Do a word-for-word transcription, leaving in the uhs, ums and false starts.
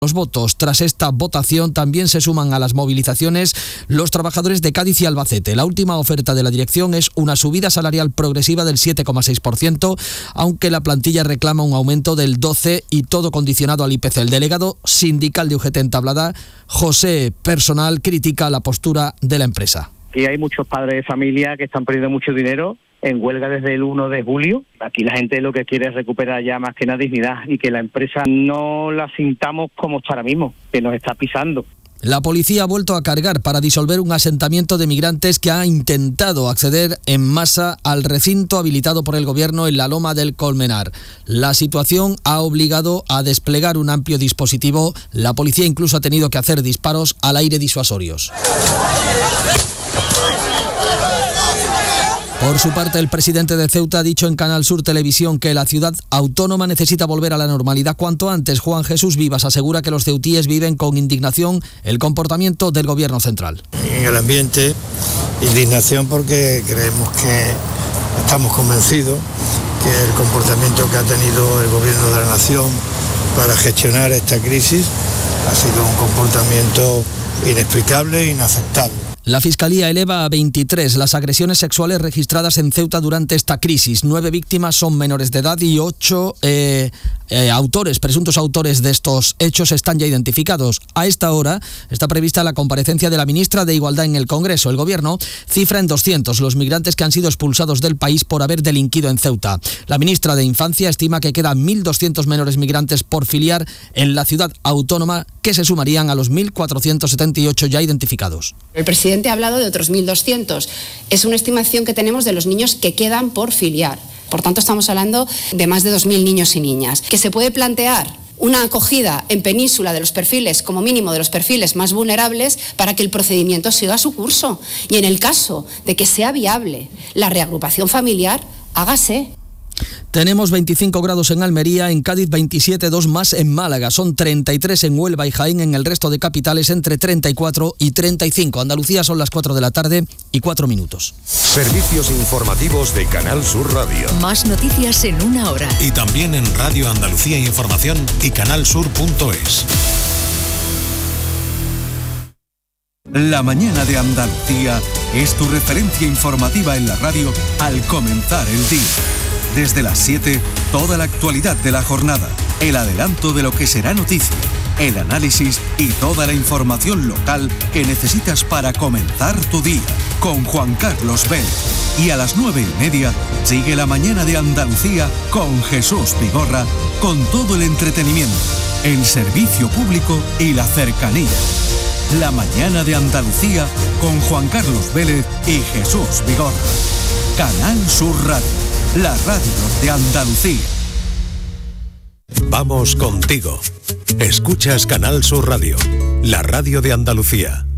Los votos. Tras esta votación también se suman a las movilizaciones los trabajadores de Cádiz y Albacete. La última oferta de la dirección es una subida salarial progresiva del siete coma seis por ciento, aunque la plantilla reclama un aumento del doce por ciento y todo condicionado al I P C. El delegado sindical de U G T en Tablada, José Personal, critica la postura de la empresa. Aquí hay muchos padres de familia que están perdiendo mucho dinero en huelga desde el uno de julio. Aquí la gente lo que quiere es recuperar ya más que nada dignidad y que la empresa no la sintamos como está ahora mismo, que nos está pisando. La policía ha vuelto a cargar para disolver un asentamiento de migrantes que ha intentado acceder en masa al recinto habilitado por el gobierno en la Loma del Colmenar. La situación ha obligado a desplegar un amplio dispositivo. La policía incluso ha tenido que hacer disparos al aire disuasorios. Por su parte, el presidente de Ceuta ha dicho en Canal Sur Televisión que la ciudad autónoma necesita volver a la normalidad cuanto antes. Juan Jesús Vivas asegura que los ceutíes viven con indignación el comportamiento del gobierno central. En el ambiente, indignación porque creemos que estamos convencidos que el comportamiento que ha tenido el gobierno de la nación para gestionar esta crisis ha sido un comportamiento inexplicable e inaceptable. La Fiscalía eleva a veintitrés las agresiones sexuales registradas en Ceuta durante esta crisis. Nueve víctimas son menores de edad y ocho eh, eh, autores, presuntos autores de estos hechos están ya identificados. A esta hora está prevista la comparecencia de la ministra de Igualdad en el Congreso. El Gobierno cifra en doscientos los migrantes que han sido expulsados del país por haber delinquido en Ceuta. La ministra de Infancia estima que quedan mil doscientos menores migrantes por filiar en la ciudad autónoma, que se sumarían a los mil cuatrocientos setenta y ocho ya identificados. El presidente ha hablado de otros mil doscientos. Es una estimación que tenemos de los niños que quedan por filiar. Por tanto, estamos hablando de más de dos mil niños y niñas. Que se puede plantear una acogida en península de los perfiles, como mínimo de los perfiles más vulnerables, para que el procedimiento siga su curso. Y en el caso de que sea viable la reagrupación familiar, hágase. Tenemos veinticinco grados en Almería, en Cádiz veintisiete, dos más en Málaga. Son treinta y tres en Huelva y Jaén. En el resto de capitales entre treinta y cuatro y treinta y cinco. Andalucía son las cuatro de la tarde y cuatro minutos. Servicios informativos de Canal Sur Radio. Más noticias en una hora. Y también en Radio Andalucía Información y canalsur punto es. La mañana de Andalucía es tu referencia informativa en la radio al comenzar el día. Desde las siete, toda la actualidad de la jornada, el adelanto de lo que será noticia, el análisis y toda la información local que necesitas para comenzar tu día, con Juan Carlos Vélez. Y a las nueve y media, sigue la mañana de Andalucía con Jesús Vigorra, con todo el entretenimiento, el servicio público y la cercanía. La mañana de Andalucía con Juan Carlos Vélez y Jesús Vigorra. Canal Sur Radio. La radio de Andalucía. Vamos contigo. Escuchas Canal Sur Radio, la radio de Andalucía.